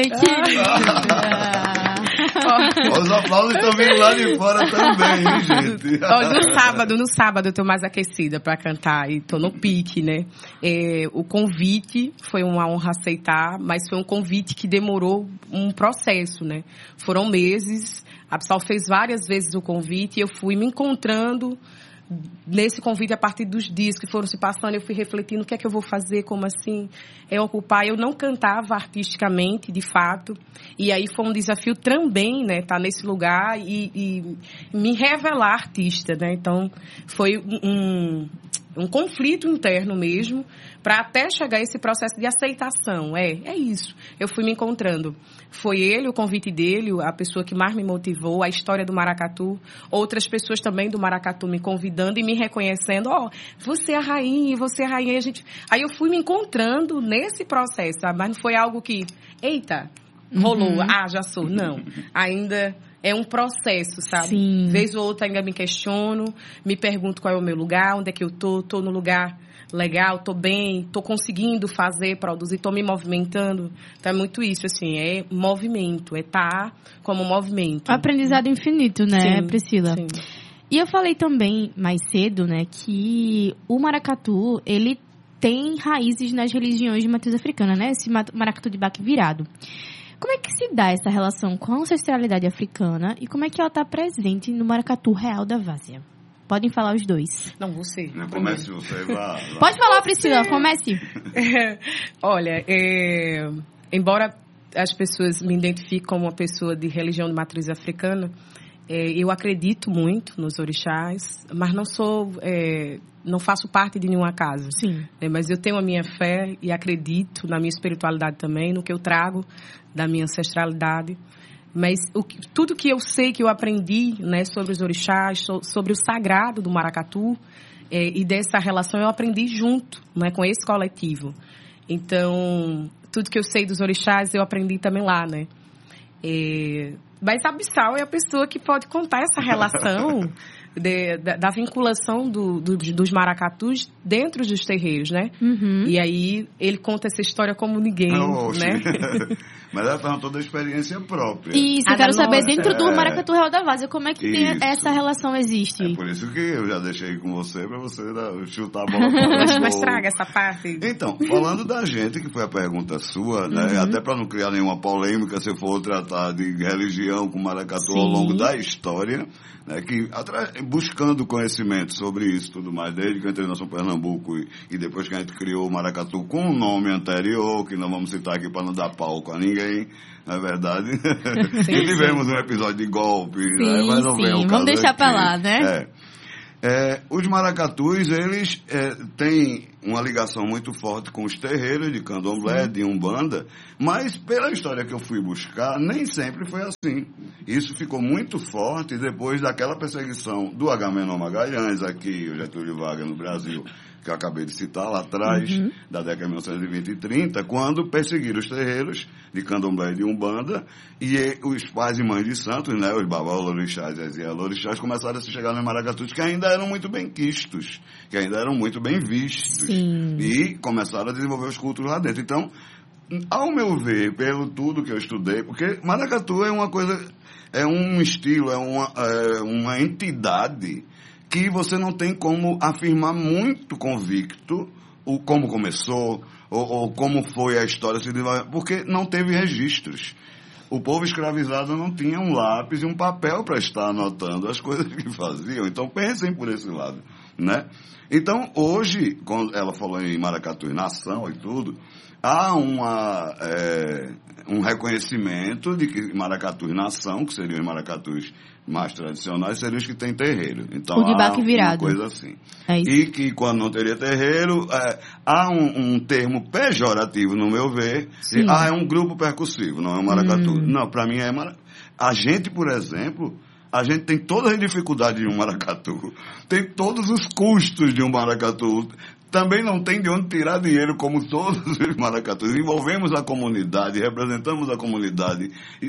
Os aplausos estão vindo lá de fora também, hein, gente? No sábado eu tô mais aquecida para cantar e tô no pique, né? O convite foi uma honra aceitar, mas foi um convite que demorou um processo, né? Foram meses, a pessoa fez várias vezes o convite e eu fui me encontrando nesse convite, a partir dos dias que foram se passando, eu fui refletindo o que é que eu vou fazer, como assim, ocupar. Eu não cantava artisticamente, de fato, e aí foi um desafio também, né, estar nesse lugar e me revelar artista, né, então foi um conflito interno mesmo, para até chegar a esse processo de aceitação. É isso. Eu fui me encontrando. Foi ele, o convite dele, a pessoa que mais me motivou, a história do maracatu, outras pessoas também do maracatu me convidando e me reconhecendo, você é a rainha, você é a rainha. Aí eu fui me encontrando nesse processo, sabe? Mas não foi algo que, eita, rolou, já sou. Não, ainda é um processo, sabe? Sim. Vez ou outra ainda me questiono, me pergunto qual é o meu lugar, onde é que eu tô no lugar legal, tô bem, tô conseguindo fazer, produzir, tô me movimentando. Então é muito isso, assim, é movimento, é tá como movimento. Aprendizado infinito, né, Sim, Priscila? Sim. E eu falei também mais cedo, né, que o maracatu, ele tem raízes nas religiões de matriz africana, né? Esse maracatu de baque virado. Como é que se dá essa relação com a ancestralidade africana e como é que ela está presente no maracatu real da Várzea? Podem falar os dois. Não, você. Comece você, vá. Pode falar, Priscila, comece. Olha, embora as pessoas me identifiquem como uma pessoa de religião de matriz africana, eu acredito muito nos orixás, mas não faço parte de nenhuma casa. Sim. Mas eu tenho a minha fé e acredito na minha espiritualidade também, no que eu trago da minha ancestralidade. Mas tudo que eu sei, que eu aprendi, né, sobre os orixás, sobre o sagrado do maracatu, e dessa relação eu aprendi junto, né, com esse coletivo. Então, tudo que eu sei dos orixás eu aprendi também lá, né? Mas a Abissal é a pessoa que pode contar essa relação da vinculação dos maracatus dentro dos terreiros, né? Uhum. E aí ele conta essa história como ninguém, né? Mas ela fala toda a experiência própria. Isso, eu quero saber, dentro do maracatu real da Várzea, como é que essa relação existe? É por isso que eu já deixei com você, pra você chutar a bola. Mas traga essa parte. Então, falando da gente, que foi a pergunta sua, né? Até para não criar nenhuma polêmica, se eu for tratar de religião com maracatu ao longo da história, né? Que buscando conhecimento sobre isso e tudo mais, desde que eu entrei na São Pernambuco e depois que a gente criou o maracatu com um nome anterior, que não vamos citar aqui para não dar palco a ninguém, não é verdade? Sim, e tivemos um episódio de golpe, sim, né? Mas não vem o caso. Vamos deixar para lá, né? Os maracatus, eles têm uma ligação muito forte com os terreiros de candomblé, de umbanda, mas pela história que eu fui buscar, nem sempre foi assim. Isso ficou muito forte depois daquela perseguição do Agamenon Magalhães, aqui, o Getúlio Vargas no Brasil, que eu acabei de citar lá atrás, da década de 1920 e 30, quando perseguiram os terreiros de candomblé e de umbanda, e os pais e mães de santos, né, os babaolorixás e as ialorixás, começaram a se chegar nos maracatus, que ainda eram muito bem quistos, que ainda eram muito bem vistos. Sim. E começaram a desenvolver os cultos lá dentro. Então, ao meu ver, pelo tudo que eu estudei, porque maracatu é uma coisa, é um estilo, é uma entidade que você não tem como afirmar muito convicto como começou, ou como foi a história, porque não teve registros. O povo escravizado não tinha um lápis e um papel para estar anotando as coisas que faziam. Então, pensem por esse lado, né? Então, hoje, quando ela falou em maracatu e nação e tudo, há um reconhecimento de que maracatu e nação, que seriam os maracatus mais tradicionais, seriam os que têm terreiro. Então, o de baque virado. Uma coisa assim. É isso. E que quando não teria terreiro, há um termo pejorativo, no meu ver, de, é um grupo percussivo, não é um maracatu. Não, para mim é maracatu. A gente, por exemplo, a gente tem todas as dificuldades de um maracatu, tem todos os custos de um maracatu, também não tem de onde tirar dinheiro como todos os maracatus. Envolvemos a comunidade, representamos a comunidade.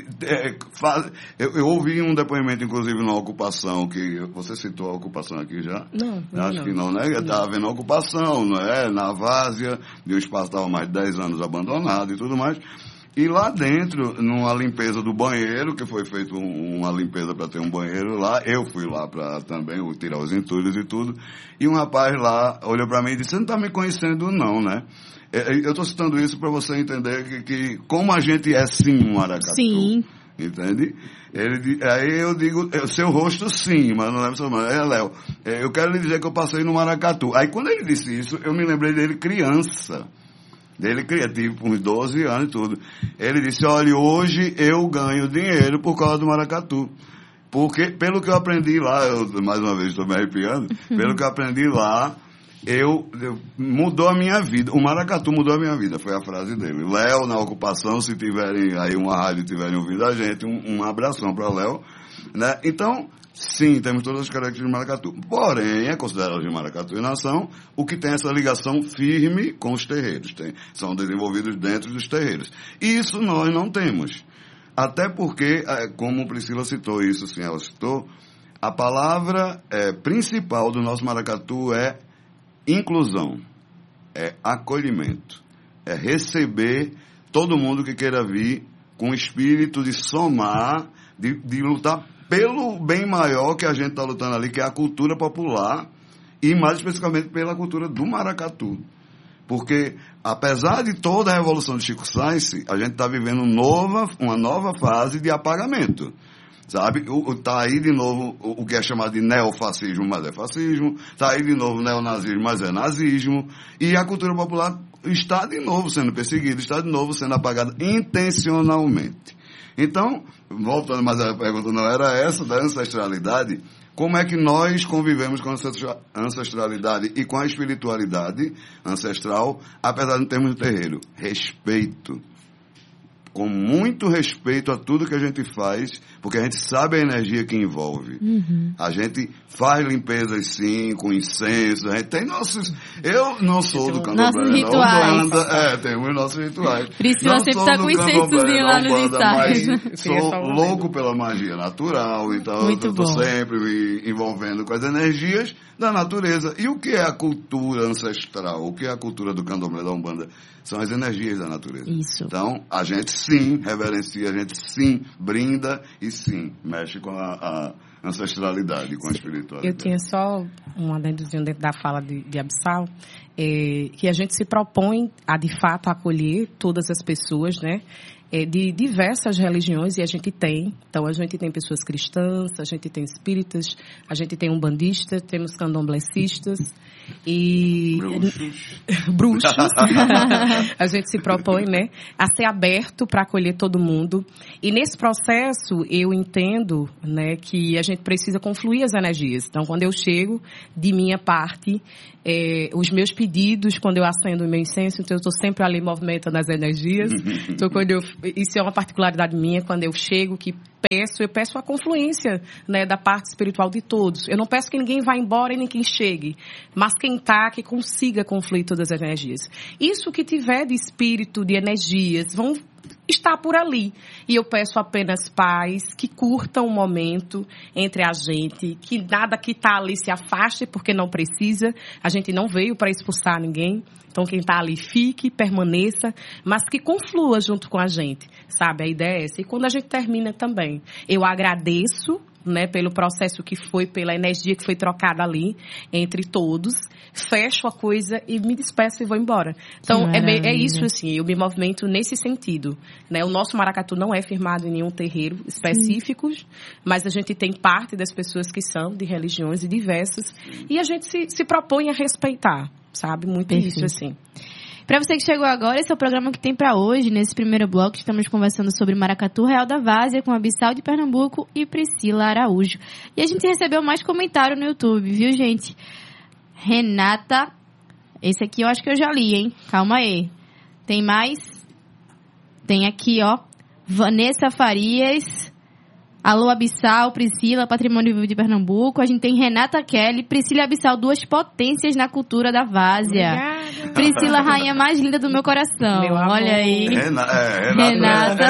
Eu ouvi um depoimento, inclusive, na ocupação, que você citou a ocupação aqui já? Não. Acho que não, né? Estava havendo a ocupação, não é? Na Várzea, e o espaço estava mais de 10 anos abandonado e tudo mais. E lá dentro, numa limpeza do banheiro, que foi feita uma limpeza para ter um banheiro lá, eu fui lá para também tirar os entulhos e tudo, e um rapaz lá olhou para mim e disse: "Você não está me conhecendo não, né?" Eu estou citando isso para você entender que como a gente é sim um maracatu. Sim. Entende? Aí eu digo, seu rosto sim, mas não lembro seu nome. Léo, eu quero lhe dizer que eu passei no maracatu. Aí quando ele disse isso, eu me lembrei dele criança. Dele tipo uns 12 anos e tudo. Ele disse: "Olha, hoje eu ganho dinheiro por causa do maracatu." Porque, pelo que eu aprendi lá, mais uma vez estou me arrepiando, pelo que eu aprendi lá, mudou a minha vida. O maracatu mudou a minha vida, foi a frase dele. Léo, na ocupação, se tiverem aí uma rádio, tiverem ouvido a gente, um abração para o Léo, né? Então, sim, temos todas as características de maracatu. Porém, é considerado de maracatu e nação o que tem essa ligação firme com os terreiros. São desenvolvidos dentro dos terreiros. E isso nós não temos. Até porque, como Priscila citou isso, sim, ela citou, a palavra principal do nosso maracatu é inclusão, é acolhimento, é receber todo mundo que queira vir com o espírito de somar, de lutar pelo bem maior que a gente está lutando ali, que é a cultura popular, e mais especificamente pela cultura do maracatu. Porque, apesar de toda a revolução de Chico Sainz, a gente está vivendo uma nova fase de apagamento. Sabe? Tá aí de novo o que é chamado de neofascismo, mas é fascismo. Tá aí de novo neonazismo, mas é nazismo. E a cultura popular está de novo sendo perseguida, está de novo sendo apagada intencionalmente. Então, voltando, mas a pergunta não era essa, da ancestralidade. Como é que nós convivemos com a ancestralidade e com a espiritualidade ancestral, apesar de não termos terreiro? Respeito. Com muito respeito a tudo que a gente faz, porque a gente sabe a energia que envolve. Uhum. A gente faz limpezas, sim, com incenso. A gente tem nossos... Eu não sou do candomblé, não. Umbanda, temos nossos rituais. Priscila sempre está com incensozinho lá nos ensaios. Sou louco pela magia natural, então eu estou sempre me envolvendo com as energias da natureza. E o que é a cultura ancestral? O que é a cultura do candomblé, da Umbanda? São as energias da natureza. Isso. Então, a gente sim reverencia, a gente sim brinda e sim mexe com a ancestralidade, com a espiritualidade. Eu tinha só um adendozinho dentro da fala de Abissal, que a gente se propõe a, de fato, acolher todas as pessoas, né? De diversas religiões, e a gente tem. Então, a gente tem pessoas cristãs, a gente tem espíritas, a gente tem umbandistas, temos candomblecistas e... Bruxos. A gente se propõe, né, a ser aberto para acolher todo mundo. E nesse processo, eu entendo, né, que a gente precisa confluir as energias. Então, quando eu chego, de minha parte, os meus pedidos, quando eu acendo o meu incenso, então eu estou sempre ali movimentando as energias. Então, isso é uma particularidade minha, quando eu chego, eu peço a confluência, né, da parte espiritual de todos. Eu não peço que ninguém vá embora e nem quem chegue, mas quem está, que consiga confluir todas as energias. Isso que tiver de espírito, de energias, vão estar por ali. E eu peço apenas paz, que curtam o momento entre a gente, que nada que está ali se afaste, porque não precisa. A gente não veio para expulsar ninguém. Então, quem está ali fique, permaneça, mas que conflua junto com a gente, sabe? A ideia é essa. E quando a gente termina também, eu agradeço, né, pelo processo que foi, pela energia que foi trocada ali entre todos, fecho a coisa e me despeço e vou embora. Então, é isso, assim, eu me movimento nesse sentido, né? O nosso maracatu não é firmado em nenhum terreiro específico, mas a gente tem parte das pessoas que são de religiões diversas e a gente se propõe a respeitar, sabe? Muito Perfeito. Isso, assim. Para você que chegou agora, esse é o programa que tem para hoje. Nesse primeiro bloco, estamos conversando sobre Maracatu Real da Várzea com Abissal de Pernambuco e Priscila Araújo. E a gente recebeu mais comentário no YouTube, viu, gente? Renata, esse aqui eu acho que eu já li, hein? Calma aí. Tem mais? Tem aqui, ó. Vanessa Farias. Alô, Abissal, Priscila, Patrimônio Vivo de Pernambuco. A gente tem Renata Kelly, Priscila e Abissal, duas potências na cultura da várzea. Obrigada. Priscila, rainha mais linda do meu coração. Meu amor. Olha aí. Renata.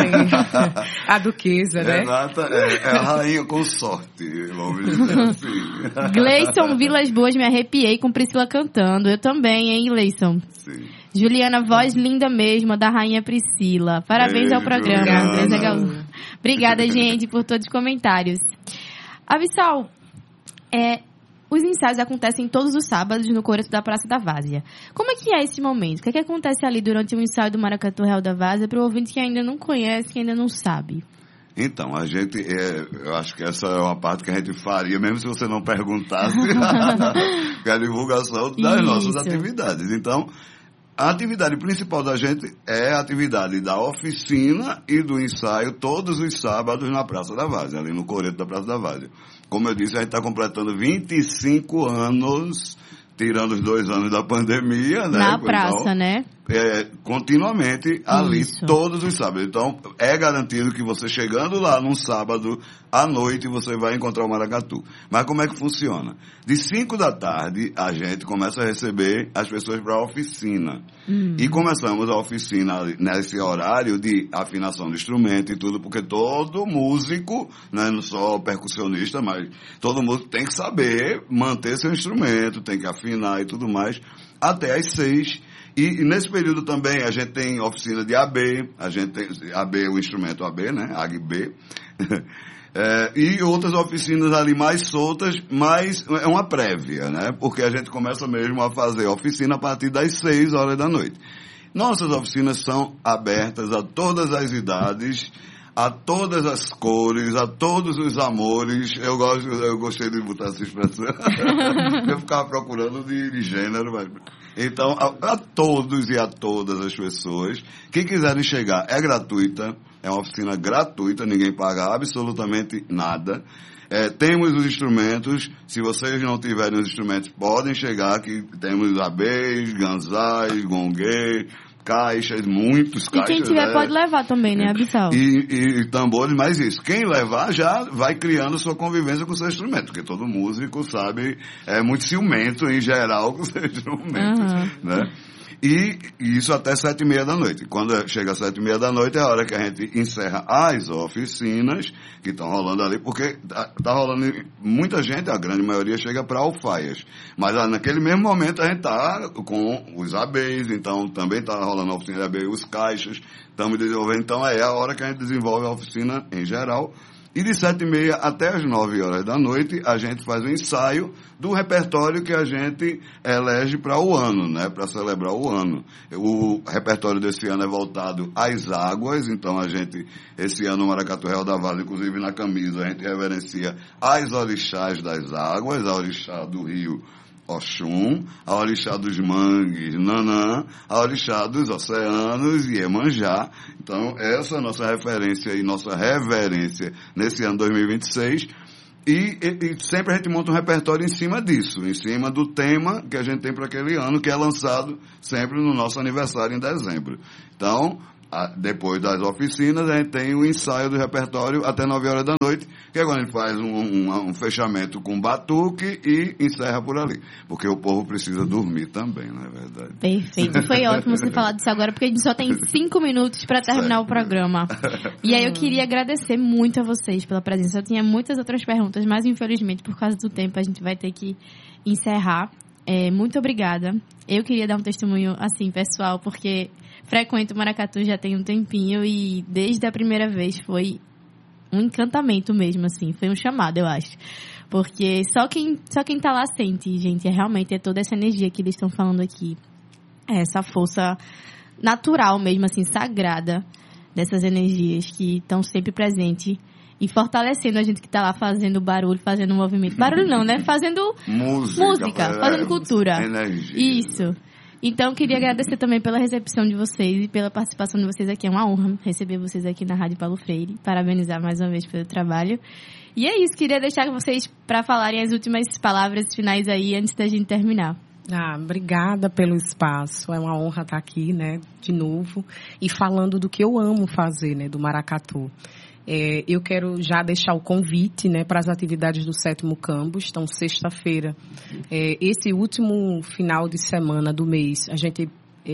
A duquesa, né? Renata é a rainha consorte, vamos dizer assim. Gleison Vilas Boas, me arrepiei com Priscila cantando. Eu também, hein, Gleison? Sim. Juliana, voz linda mesmo, da Rainha Priscila. Parabéns ao programa. Obrigada, gente, por todos os comentários. Abissal, os ensaios acontecem todos os sábados no Coreto da Praça da Várzea. Como é que é esse momento? O que acontece ali durante o ensaio do Maracatu Real da Várzea para o ouvinte que ainda não conhece, que ainda não sabe? Então, a gente, eu acho que essa é uma parte que a gente faria, mesmo se você não perguntasse, que é a divulgação das nossas atividades. Então, a atividade principal da gente é a atividade da oficina e do ensaio todos os sábados na Praça da Várzea, ali no Coreto da Praça da Várzea. Como eu disse, a gente está completando 25 anos, tirando os 2 anos da pandemia, né? Na praça, né? Continuamente ali, todos os sábados. Então, é garantido que você chegando lá num sábado à noite, você vai encontrar o maracatu. Mas como é que funciona? De 5 da tarde, a gente começa a receber as pessoas para a oficina. E começamos a oficina nesse horário de afinação de instrumento e tudo, porque todo músico, né, não só percussionista, mas todo músico tem que saber manter seu instrumento, tem que afinar e tudo mais, até às 6. E nesse período também a gente tem oficina de AB, a gente tem AB, o instrumento AB, né? AGB. E outras oficinas ali mais soltas, mas é uma prévia, né? Porque a gente começa mesmo a fazer oficina a partir das 6 horas da noite. Nossas oficinas são abertas a todas as idades, a todas as cores, a todos os amores. Eu gostei de botar essa expressão. Eu ficava procurando de gênero, mas... Então, a todos e a todas as pessoas que quiserem chegar, é gratuita, é uma oficina gratuita, ninguém paga absolutamente nada. Temos os instrumentos, se vocês não tiverem os instrumentos, podem chegar, que temos abês, ganzais, gonguês, caixas, muitos caixas. E quem tiver pode levar também, né, Abissal? E tambores, mas isso. Quem levar já vai criando sua convivência com o seu instrumento, porque todo músico sabe, é muito ciumento em geral com o seu instrumento, né? E isso até 7h30 da noite. Quando chega às 7h30 da noite é a hora que a gente encerra as oficinas que estão rolando ali, porque tá rolando muita gente, a grande maioria chega para alfaias. Mas naquele mesmo momento a gente tá com os ABs, então também tá rolando a oficina de AB, os caixas, estamos desenvolvendo, então é a hora que a gente desenvolve a oficina em geral. E de 7h30 até as 9 horas da noite, a gente faz um ensaio do repertório que a gente elege para o ano, né? Para celebrar o ano. O repertório desse ano é voltado às águas, então a gente, esse ano, o Maracatu Real da Várzea, inclusive na camisa, a gente reverencia as orixás das águas, a orixá do rio Oxum, a orixá dos mangues, Nanã, a orixá dos oceanos, Iemanjá. Então, essa é a nossa referência e nossa reverência nesse ano 2026. E sempre a gente monta um repertório em cima disso, em cima do tema que a gente tem para aquele ano, que é lançado sempre no nosso aniversário em dezembro. Então, depois das oficinas, a gente tem o ensaio do repertório até 9 horas da noite, que é quando a gente faz um fechamento com batuque e encerra por ali. Porque o povo precisa dormir também, não é verdade? Perfeito. Foi ótimo você falar disso agora, porque a gente só tem 5 minutos para terminar o programa. E aí eu queria agradecer muito a vocês pela presença. Eu tinha muitas outras perguntas, mas infelizmente, por causa do tempo, a gente vai ter que encerrar. Muito obrigada. Eu queria dar um testemunho, assim, pessoal, porque frequento o Maracatu já tem um tempinho e desde a primeira vez foi um encantamento mesmo, assim. Foi um chamado, eu acho. Porque só quem tá lá sente, gente. Realmente é toda essa energia que eles estão falando aqui. Essa força natural mesmo, assim, sagrada dessas energias que estão sempre presentes e fortalecendo a gente que tá lá fazendo barulho, fazendo movimento. Barulho não, né? Fazendo música, fazendo cultura. Energia. Isso. Então, queria agradecer também pela recepção de vocês e pela participação de vocês aqui. É uma honra receber vocês aqui na Rádio Paulo Freire. Parabenizar mais uma vez pelo trabalho. E é isso, queria deixar vocês para falarem as últimas palavras finais aí, antes da gente terminar. Obrigada pelo espaço. É uma honra estar aqui, né, de novo. E falando do que eu amo fazer, né, do maracatu. Eu quero já deixar o convite, né, para as atividades do 7º Campus. Então, sexta-feira, esse último final de semana do mês, a gente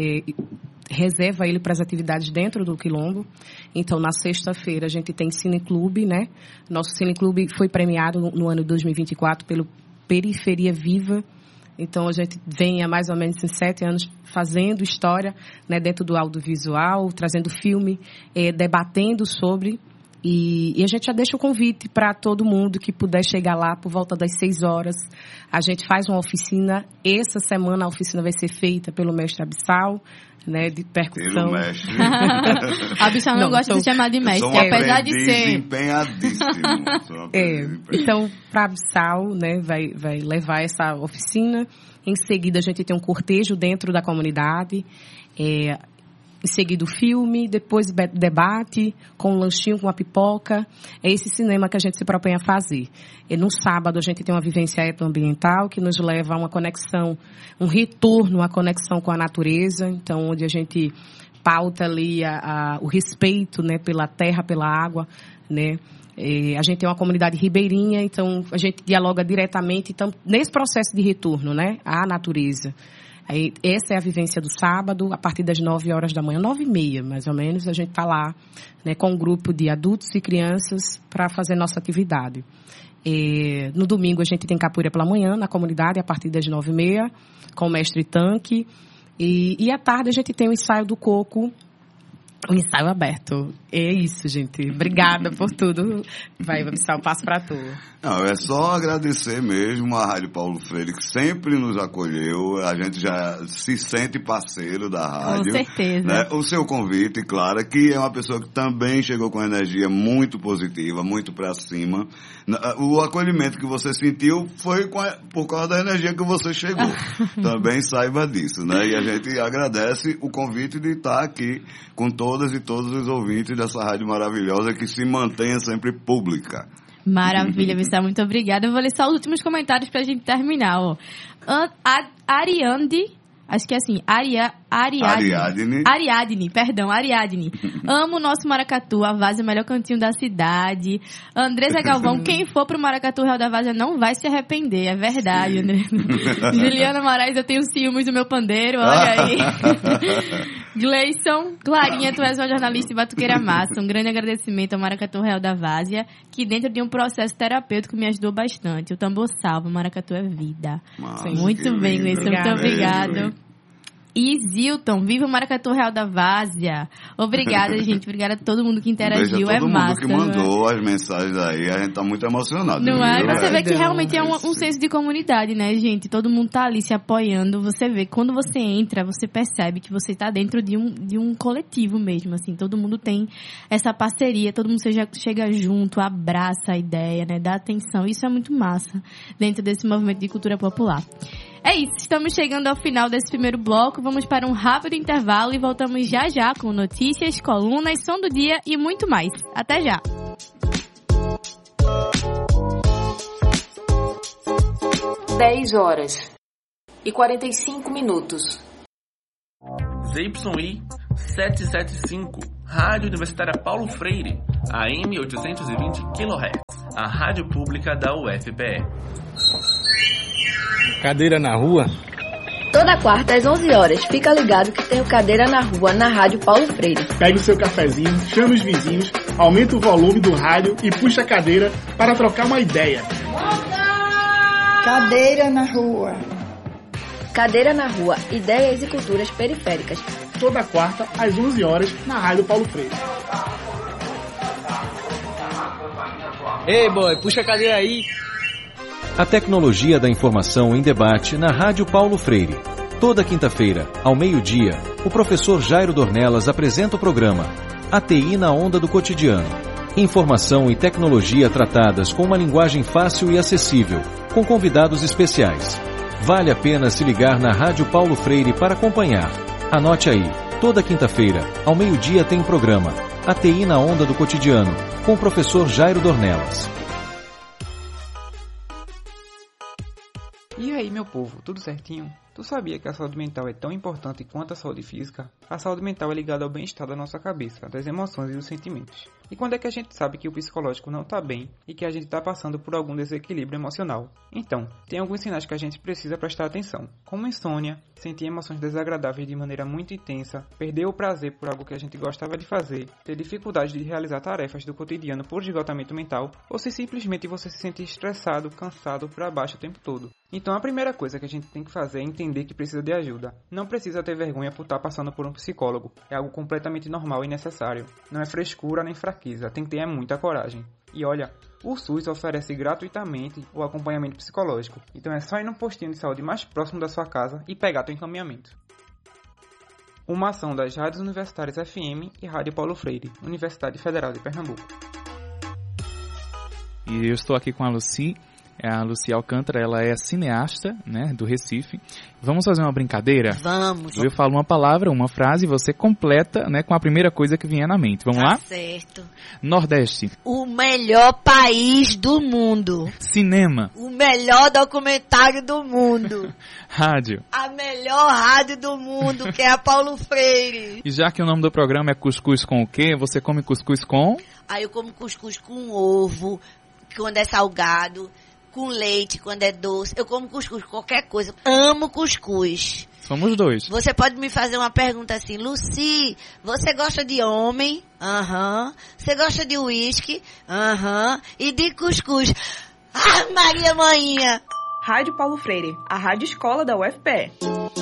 reserva ele para as atividades dentro do Quilombo. Então, na sexta-feira, a gente tem cineclube, né? Nosso cineclube foi premiado no ano de 2024 pelo Periferia Viva Então, a gente vem há mais ou menos 7 anos fazendo história, né, dentro do audiovisual, trazendo filme, debatendo sobre. E a gente já deixa o convite para todo mundo que puder chegar lá por volta das 6 horas. A gente faz uma oficina. Essa semana a oficina vai ser feita pelo mestre Abissal, né, de percussão. Pelo mestre. Abissal não gosta de ser chamado de mestre, apesar de ser... empenhadíssimo. Então, para Abissal, né, vai levar essa oficina. Em seguida, a gente tem um cortejo dentro da comunidade. Em seguida o filme, depois debate, com um lanchinho, com uma pipoca. É esse cinema que a gente se propõe a fazer. E no sábado a gente tem uma vivência etnoambiental que nos leva a uma conexão, um retorno à conexão com a natureza. Então, onde a gente pauta ali o respeito, né, pela terra, pela água, né. A gente tem uma comunidade ribeirinha, então a gente dialoga diretamente nesse processo de retorno, né, à natureza. Essa é a vivência do sábado, a partir das 9 horas da manhã, 9h30, mais ou menos, a gente está lá, né, com um grupo de adultos e crianças para fazer nossa atividade. No domingo, a gente tem capoeira pela manhã, na comunidade, a partir das 9h30, com o mestre Tanque. E à tarde, a gente tem o ensaio do coco, o ensaio aberto. É isso, gente. Obrigada por tudo. Vai, Abissal, um passo para tu. Não, é só agradecer mesmo a Rádio Paulo Freire, que sempre nos acolheu. A gente já se sente parceiro da rádio. Com certeza. Né? O seu convite, Clara, que é uma pessoa que também chegou com energia muito positiva, muito para cima. O acolhimento que você sentiu foi por causa da energia que você chegou. Também saiba disso, né? E a gente agradece o convite de estar aqui com todas e todos os ouvintes dessa rádio maravilhosa que se mantenha sempre pública. Maravilha, Abissal, muito obrigada. Eu vou ler só os últimos comentários pra gente terminar, ó. Ariadne, acho que é assim, Ariadne. Amo o nosso Maracatu, a Várzea é o melhor cantinho da cidade. Andresa Galvão, quem for pro Maracatu Real da Várzea não vai se arrepender, é verdade, André. Juliana Moraes, eu tenho ciúmes do meu pandeiro, olha aí. Gleison, Clarinha, tu és uma jornalista e batuqueira massa. Um grande agradecimento ao Maracatu Real da Várzea, que dentro de um processo terapêutico me ajudou bastante. O tambor salva, o Maracatu é vida. Nossa, muito bem, Gleison, muito obrigado. E Zilton, viva o Maracatu Real da Várzea. Obrigada, gente. Obrigada a todo mundo que interagiu. Todo mundo massa. Que mandou as mensagens aí. A gente tá muito emocionado. Não é? Viu? Você vê que realmente é um senso de comunidade, né, gente? Todo mundo tá ali se apoiando. Você vê, quando você entra, você percebe que você tá dentro de um coletivo mesmo, assim. Todo mundo tem essa parceria, todo mundo chega junto, abraça a ideia, né? Dá atenção. Isso é muito massa dentro desse movimento de cultura popular. É isso, estamos chegando ao final desse primeiro bloco. Vamos para um rápido intervalo e voltamos já já com notícias, colunas, som do dia e muito mais. Até já! Dez horas e 45 minutos. ZYI 775, Rádio Universitária Paulo Freire, AM 820 kHz, a rádio pública da UFPE. Cadeira na Rua? Toda quarta às 11 horas, fica ligado que tem o Cadeira na Rua na Rádio Paulo Freire. Pegue o seu cafezinho, chame os vizinhos, aumenta o volume do rádio e puxa a cadeira para trocar uma ideia. Cadeira na Rua. Cadeira na Rua, ideias e culturas periféricas. Toda quarta às 11 horas na Rádio Paulo Freire. Ei, boy, puxa a cadeira aí. A tecnologia da informação em debate na Rádio Paulo Freire. Toda quinta-feira, ao meio-dia, o professor Jairo Dornelas apresenta o programa ATI na Onda do Cotidiano. Informação e tecnologia tratadas com uma linguagem fácil e acessível, com convidados especiais. Vale a pena se ligar na Rádio Paulo Freire para acompanhar. Anote aí, toda quinta-feira, ao meio-dia tem o programa ATI na Onda do Cotidiano, com o professor Jairo Dornelas. E aí, meu povo, tudo certinho? Tu sabia que a saúde mental é tão importante quanto a saúde física? A saúde mental é ligada ao bem-estar da nossa cabeça, das emoções e dos sentimentos. E quando é que a gente sabe que o psicológico não está bem e que a gente está passando por algum desequilíbrio emocional? Então, tem alguns sinais que a gente precisa prestar atenção, como insônia, sentir emoções desagradáveis de maneira muito intensa, perder o prazer por algo que a gente gostava de fazer, ter dificuldade de realizar tarefas do cotidiano por esgotamento mental, ou se simplesmente você se sentir estressado, cansado, para baixo o tempo todo. Então a primeira coisa que a gente tem que fazer é entender que precisa de ajuda. Não precisa ter vergonha por estar passando por um psicólogo, é algo completamente normal e necessário. Não é frescura nem fraqueza, tem que ter muita coragem. E olha, o SUS oferece gratuitamente o acompanhamento psicológico, então é só ir no postinho de saúde mais próximo da sua casa e pegar teu encaminhamento. Uma ação das rádios universitárias FM e Rádio Paulo Freire, Universidade Federal de Pernambuco. E eu estou aqui com a Lucy. A Lucy Alcântara, ela é cineasta, né, do Recife. Vamos fazer uma brincadeira? Vamos. Eu falo uma palavra, uma frase, e você completa, né, com a primeira coisa que vier na mente. Vamos lá? Certo. Nordeste. O melhor país do mundo. Cinema. O melhor documentário do mundo. Rádio. A melhor rádio do mundo, que é a Paulo Freire. E já que o nome do programa é Cuscuz com o quê? Você come cuscuz com? Aí eu como cuscuz com ovo, quando é salgado, com leite, quando é doce. Eu como cuscuz, qualquer coisa. Amo cuscuz. Somos dois. Você pode me fazer uma pergunta assim: Lucy, você gosta de homem? Aham. Você gosta de uísque? Aham. E de cuscuz? Ah, Maria Maninha! Rádio Paulo Freire, a rádio escola da UFPE.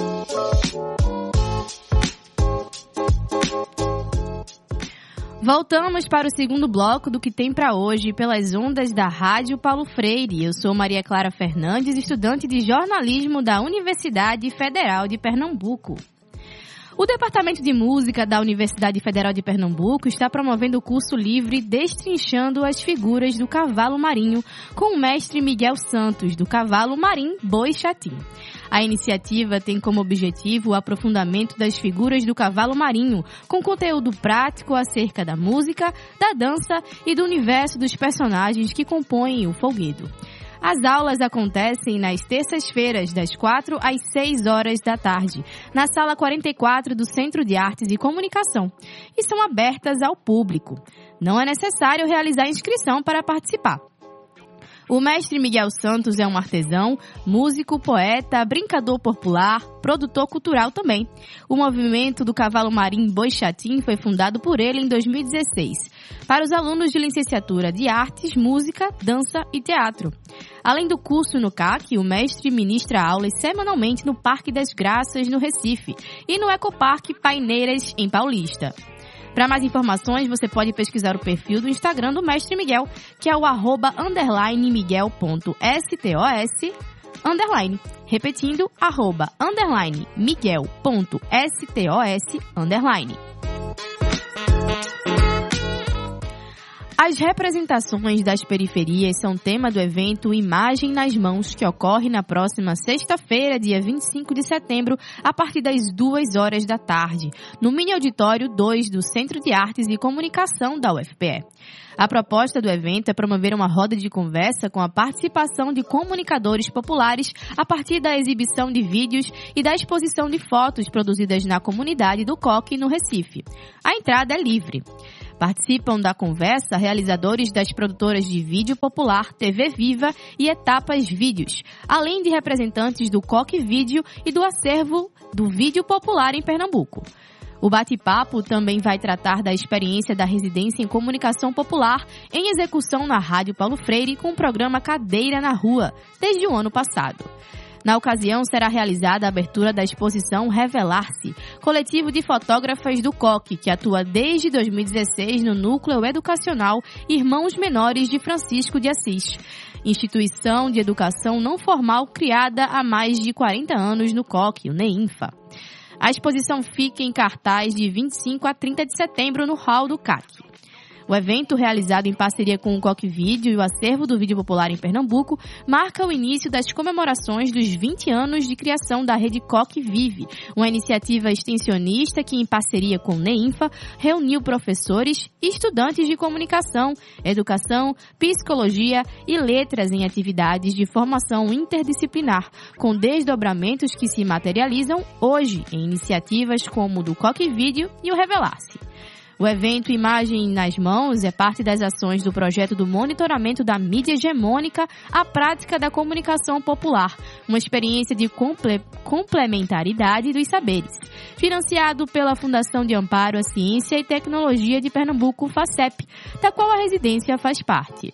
Voltamos para o segundo bloco do que tem para hoje pelas ondas da Rádio Paulo Freire. Eu sou Maria Clara Fernandes, estudante de jornalismo da Universidade Federal de Pernambuco. O Departamento de Música da Universidade Federal de Pernambuco está promovendo o curso livre Destrinchando as Figuras do Cavalo Marinho com o mestre Miguel Santos, do Cavalo Marim Boi Chatim. A iniciativa tem como objetivo o aprofundamento das figuras do cavalo marinho, com conteúdo prático acerca da música, da dança e do universo dos personagens que compõem o folguedo. As aulas acontecem nas terças-feiras, das 4 às 6 horas da tarde, na Sala 44 do Centro de Artes e Comunicação, e são abertas ao público. Não é necessário realizar inscrição para participar. O mestre Miguel Santos é um artesão, músico, poeta, brincador popular, produtor cultural também. O movimento do Cavalo Marim Boi Chatim foi fundado por ele em 2016, para os alunos de licenciatura de Artes, Música, Dança e Teatro. Além do curso no CAC, o mestre ministra aulas semanalmente no Parque das Graças, no Recife, e no Ecoparque Paineiras, em Paulista. Para mais informações, você pode pesquisar o perfil do Instagram do Mestre Miguel, que é o @_miguel.stos_. Repetindo, @_miguel.stos_. As representações das periferias são tema do evento Imagem nas Mãos, que ocorre na próxima sexta-feira, dia 25 de setembro, a partir das 2 horas da tarde, no Mini Auditório 2 do Centro de Artes e Comunicação da UFPE. A proposta do evento é promover uma roda de conversa com a participação de comunicadores populares a partir da exibição de vídeos e da exposição de fotos produzidas na comunidade do Coque, no Recife. A entrada é livre. Participam da conversa realizadores das produtoras de vídeo popular TV Viva e Etapas Vídeos, além de representantes do Coque Vídeo e do acervo do vídeo popular em Pernambuco. O bate-papo também vai tratar da experiência da residência em comunicação popular em execução na Rádio Paulo Freire com o programa Cadeira na Rua, desde o ano passado. Na ocasião, será realizada a abertura da exposição Revelar-se, coletivo de fotógrafas do Coque, que atua desde 2016 no Núcleo Educacional Irmãos Menores de Francisco de Assis, instituição de educação não formal criada há mais de 40 anos no Coque, o NEINFA. A exposição fica em cartaz de 25 a 30 de setembro no hall do CAC. O evento, realizado em parceria com o Coque Vídeo e o acervo do Vídeo Popular em Pernambuco, marca o início das comemorações dos 20 anos de criação da Rede Coque Vive, uma iniciativa extensionista que, em parceria com o NEINFA, reuniu professores e estudantes de comunicação, educação, psicologia e letras em atividades de formação interdisciplinar, com desdobramentos que se materializam hoje em iniciativas como o do Coque Vídeo e o Revelar-se. O evento Imagem nas Mãos é parte das ações do projeto do monitoramento da mídia hegemônica à prática da comunicação popular, uma experiência de complementaridade dos saberes, financiado pela Fundação de Amparo à Ciência e Tecnologia de Pernambuco, FACEP, da qual a residência faz parte.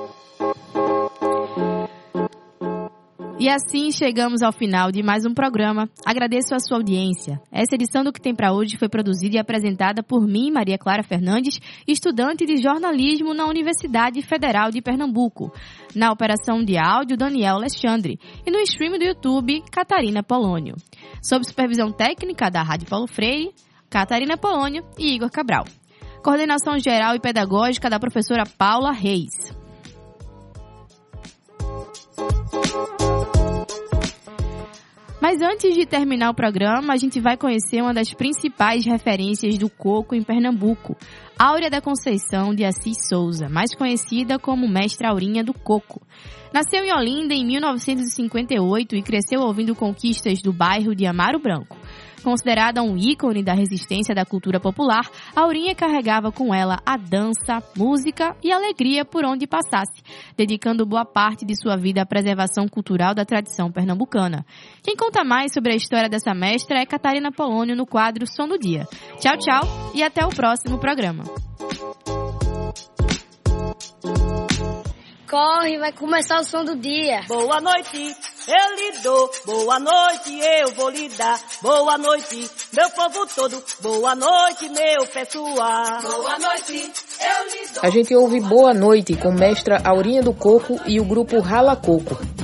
E assim chegamos ao final de mais um programa. Agradeço a sua audiência. Essa edição do Que Tem Pra Hoje foi produzida e apresentada por mim, Maria Clara Fernandes, estudante de jornalismo na Universidade Federal de Pernambuco. Na operação de áudio, Daniel Alexandre. E no stream do YouTube, Catarina Polônio. Sob supervisão técnica da Rádio Paulo Freire, Catarina Polônio e Igor Cabral. Coordenação geral e pedagógica da professora Paula Reis. Mas antes de terminar o programa, a gente vai conhecer uma das principais referências do coco em Pernambuco, Áurea da Conceição de Assis Souza, mais conhecida como Mestra Aurinha do Coco. Nasceu em Olinda em 1958 e cresceu ouvindo conquistas do bairro de Amaro Branco. Considerada um ícone da resistência da cultura popular, Aurinha carregava com ela a dança, música e alegria por onde passasse, dedicando boa parte de sua vida à preservação cultural da tradição pernambucana. Quem conta mais sobre a história dessa mestra é Catarina Polônio no quadro Som do Dia. Tchau, tchau e até o próximo programa. Corre, vai começar o som do dia. Boa noite, eu lhe dou. Boa noite, eu vou lhe dar. Boa noite, meu povo todo. Boa noite, meu pessoal. Boa noite, eu lhe dou. A gente ouve Boa Noite com Mestra Aurinha do Coco e o grupo Rala Coco.